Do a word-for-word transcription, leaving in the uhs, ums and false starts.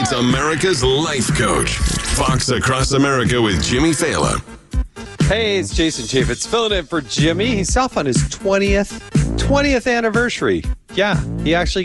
It's America's Life Coach. Fox Across America with Jimmy Fallon. Hey, it's Jason Chaffetz filling in for Jimmy. He's off on his twentieth, twentieth anniversary. Yeah, he actually